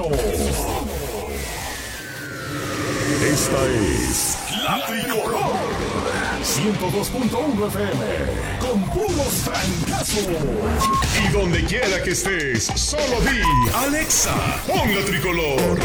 Asesino. Esta es La Tricolor 102.1 FM con puros francazos. Y donde quiera que estés, solo di Alexa, pon La Tricolor.